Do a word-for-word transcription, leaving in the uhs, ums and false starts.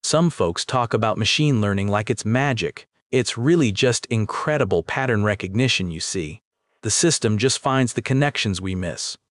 Some folks talk about machine learning like it's magic. It's really just incredible pattern recognition, you see. The system just finds the connections we miss.